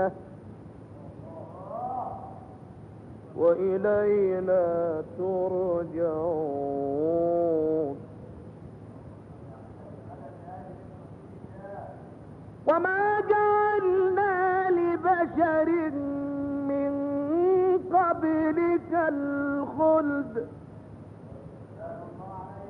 الجنة وإلينا ترجعون. وما جعلنا لبشر من قبلك الخلد